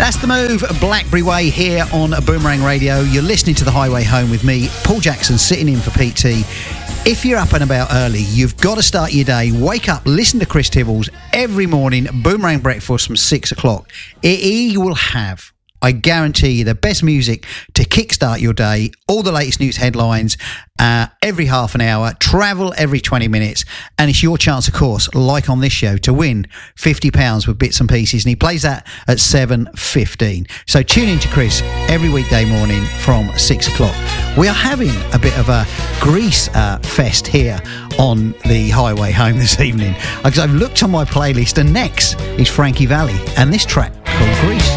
That's the move, Blackberry Way here on Boomerang Radio. You're listening to The Highway Home with me, Paul Jackson, sitting in for Pete T. If you're up and about early, you've got to start your day. Wake up, listen to Chris Tibbles every morning, Boomerang Breakfast from 6 o'clock. He will have, I guarantee you, the best music to kickstart your day, all the latest news headlines, every half an hour, travel every 20 minutes, and it's your chance, of course, like on this show, to win £50 with bits and pieces, and he plays that at 7:15. So tune in to Chris every weekday morning from 6 o'clock. We are having a bit of a Grease fest here on the Highway Home this evening, because I've looked on my playlist, and next is Frankie Valli, and this track called Grease.